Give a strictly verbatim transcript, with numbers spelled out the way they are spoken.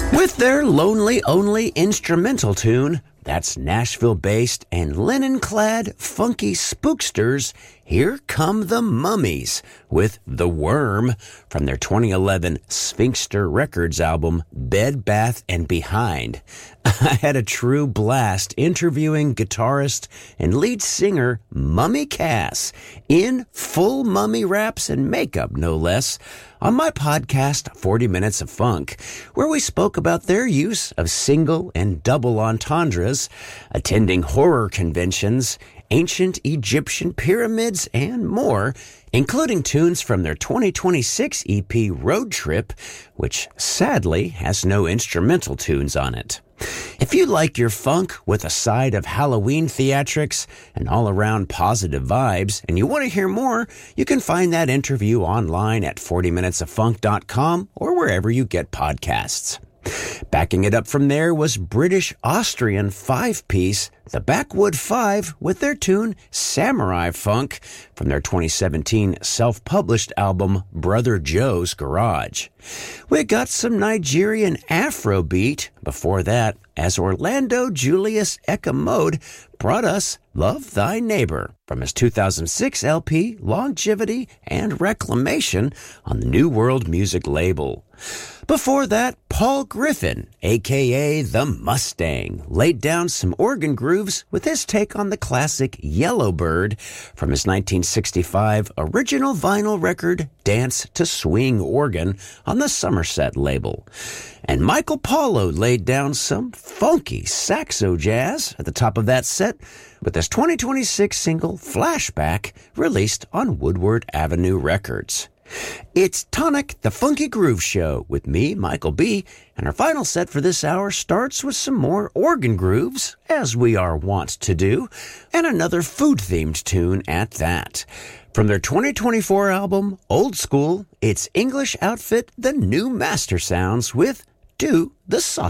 With their lonely only instrumental tune, that's Nashville-based and linen-clad funky spooksters, here come the Mummies with The Worm from their twenty eleven Sphinxter Records album, Bed, Bath, and Behind. I had a true blast interviewing guitarist and lead singer Mummy Cass in full mummy wraps and makeup, no less, on my podcast, forty minutes of Funk, where we spoke about their use of single and double entendres, attending horror conventions, ancient Egyptian pyramids, and more, including tunes from their twenty twenty-six E P Road Trip, which sadly has no instrumental tunes on it. If you like your funk with a side of Halloween theatrics and all-around positive vibes, and you want to hear more, you can find that interview online at forty minutes of funk dot com or wherever you get podcasts. Backing it up from there was British-Austrian five-piece The Backwood Five with their tune Samurai Funk from their twenty seventeen self-published album Brother Joe's Garage. We got some Nigerian Afrobeat before that, as Orlando Julius Ekamode brought us Love Thy Neighbor from his two thousand six L P Longevity and Reclamation on the New World Music label. Before that, Paul Griffin, a k a. The Mustang, laid down some organ grooves with his take on the classic Yellowbird from his nineteen sixty-five original vinyl record Dance to Swing Organ on the Somerset label. And Michael Paulo laid down some funky saxo jazz at the top of that set with his twenty twenty-six single Flashback, released on Woodward Avenue Records. It's Tonic, the Funky Groove Show with me, Michael B., and our final set for this hour starts with some more organ grooves, as we are wont to do, and another food-themed tune at that. From their twenty twenty-four album, Old School, it's English outfit The New Master Sounds with Do the Sausage.